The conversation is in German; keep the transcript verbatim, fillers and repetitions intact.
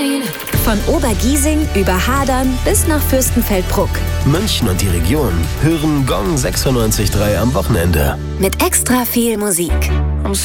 Von Obergiesing über Hadern bis nach Fürstenfeldbruck. München und die Region hören Gong sechsundneunzig Komma drei am Wochenende. Mit extra viel Musik.